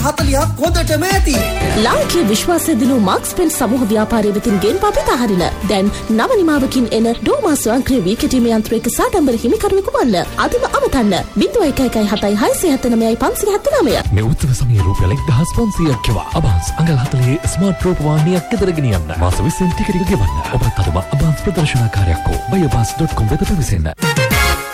40ක් හොඳටම ඇති. ලාංකීය විශ්වාසය දිනු මාක්ස් පෙන් සමූහ ව්‍යාපාරයේ වෙතින් ගෙන්වා පිටහරින. දැන් නව නිමාවකින් එන ඩෝමා ස්වයංක්‍රීය වී කැටීම යන්ත්‍රයක සාඩම්බර හිමිකරුවෙකු වන්න. අදම අමතන්න 01176579. මේ උත්සව සමයේ රුපියල් 1500ක් කෙවා අබාන්ස් අඟල් 40 ස්මාර්ට් රූපවාහිනියක් ගෙදර ගෙනියන්න. මාස 20න් ටිකට් ගෙවන්න. ඔබ තවම අබාන්ස් ප්‍රදර්ශනකාරයෙක් වූ buyabans.com වෙත පැමිණෙන්න.